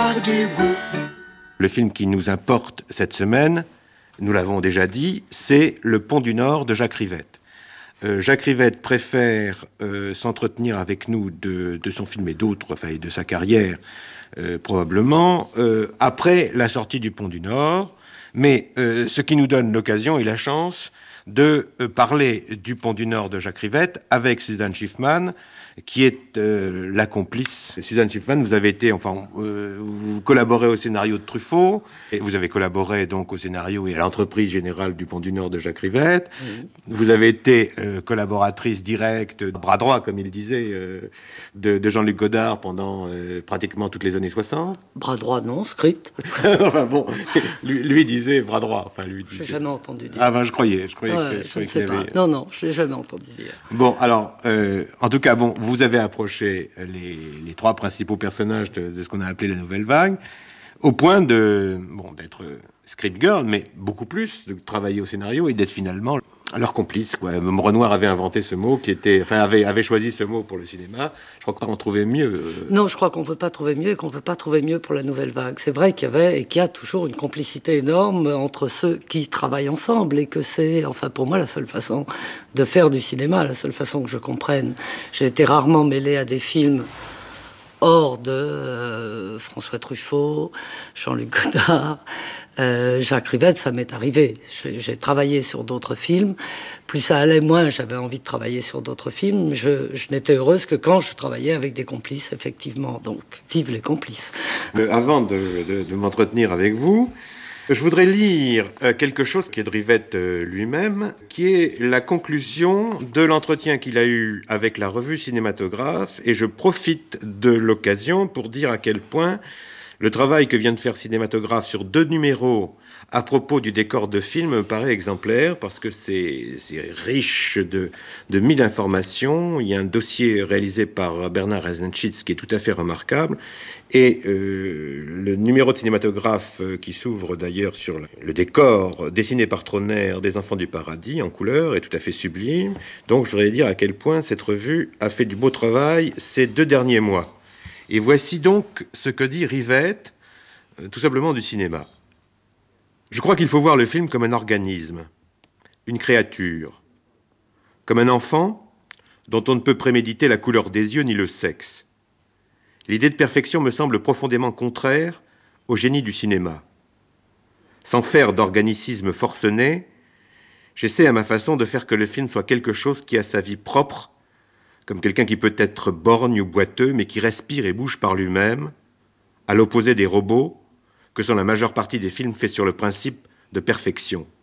avoir du goût. Le film qui nous importe cette semaine, nous l'avons déjà dit, c'est Le Pont du Nord de Jacques Rivette. Jacques Rivette préfère s'entretenir avec nous de son film et d'autres, enfin, et de sa carrière, probablement, après la sortie du Pont du Nord. Mais ce qui nous donne l'occasion et la chance de parler du Pont du Nord de Jacques Rivette avec Suzanne Schiffman, qui est la complice. Suzanne Schiffman, vous avez été, vous collaborez au scénario de Truffaut, et vous avez collaboré donc au scénario et à l'entreprise générale du Pont du Nord de Jacques Rivette. Oui. Vous avez été collaboratrice directe, bras droit, comme il disait, de Jean-Luc Godard pendant pratiquement toutes les années 60. Bras droit, non, script. Enfin bon, lui disait bras droit. Enfin, lui disait... Je l'ai jamais entendu dire. Ah ben, je croyais je ne sais pas. Non, je l'ai jamais entendu dire. Bon, alors, en tout cas, bon, vous avez approché les trois principaux personnages de ce qu'on a appelé la nouvelle vague, au point d'être script girl, mais beaucoup plus, de travailler au scénario et d'être finalement leur complice, quoi. Renoir avait inventé ce mot avait choisi ce mot pour le cinéma. Je crois qu'on trouvait mieux. Non, je crois qu'on peut pas trouver mieux et qu'on peut pas trouver mieux pour la nouvelle vague. C'est vrai qu'il y avait et qu'il y a toujours une complicité énorme entre ceux qui travaillent ensemble et que c'est, pour moi, la seule façon de faire du cinéma, la seule façon que je comprenne. J'ai été rarement mêlée à des films hors de François Truffaut, Jean-Luc Godard, Jacques Rivette, ça m'est arrivé. J'ai travaillé sur d'autres films. Plus ça allait, moins j'avais envie de travailler sur d'autres films. Je n'étais heureuse que quand je travaillais avec des complices, effectivement. Donc, vive les complices. Avant de m'entretenir avec vous, je voudrais lire quelque chose qui est de Rivette lui-même, qui est la conclusion de l'entretien qu'il a eu avec la revue Cinématographe, et je profite de l'occasion pour dire à quel point le travail que vient de faire Cinématographe sur 2 numéros à propos du décor de film me paraît exemplaire, parce que c'est riche de 1000 informations. Il y a un dossier réalisé par Bernard Eisenschitz qui est tout à fait remarquable. Et le numéro de Cinématographe qui s'ouvre d'ailleurs sur le décor dessiné par Troner des Enfants du Paradis en couleur est tout à fait sublime. Donc je voudrais dire à quel point cette revue a fait du beau travail ces 2 derniers mois. Et voici donc ce que dit Rivette, tout simplement du cinéma. Je crois qu'il faut voir le film comme un organisme, une créature, comme un enfant dont on ne peut préméditer la couleur des yeux ni le sexe. L'idée de perfection me semble profondément contraire au génie du cinéma. Sans faire d'organicisme forcené, j'essaie à ma façon de faire que le film soit quelque chose qui a sa vie propre, comme quelqu'un qui peut être borgne ou boiteux, mais qui respire et bouge par lui-même, à l'opposé des robots, que sont la majeure partie des films faits sur le principe de perfection.